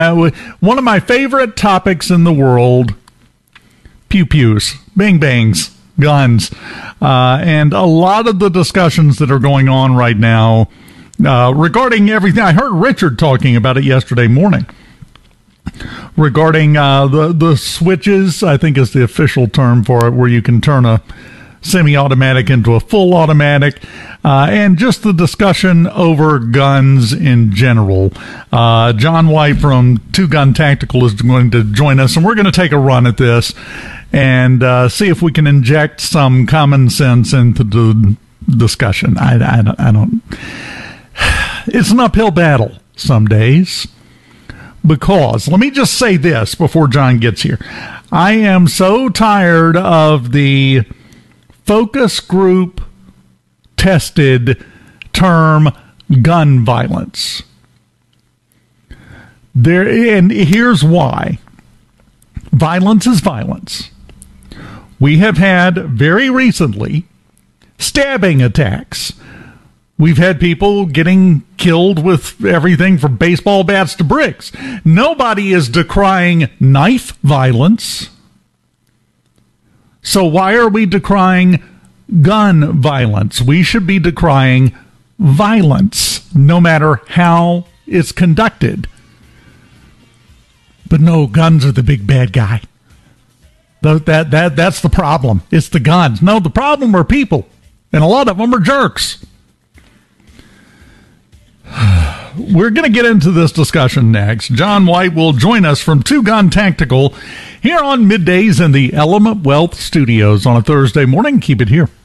One of my favorite topics in the world, pew-pews, bang-bangs, guns, and a lot of the discussions that are going on right now regarding everything. I heard Richard talking about it yesterday morning regarding the switches, I think is the official term for it, where you can turn a semi-automatic into a full automatic, and just the discussion over guns in general. John White from Two Gun Tactical is going to join us, and we're going to take a run at this and see if we can inject some common sense into the discussion. I don't. It's an uphill battle some days, because let me just say this before John gets here. I am so tired of the focus group tested term gun violence. And here's why. Violence is violence. We have had very recently stabbing attacks. We've had people getting killed with everything from baseball bats to bricks. Nobody is decrying knife violence. So why are we decrying gun violence? We should be decrying violence, no matter how it's conducted. But no, guns are the big bad guy. That's the problem. It's the guns. No, the problem are people, and a lot of them are jerks. We're going to get into this discussion next. John White will join us from Two Gun Tactical here on Middays in the Element Wealth Studios on a Thursday morning. Keep it here.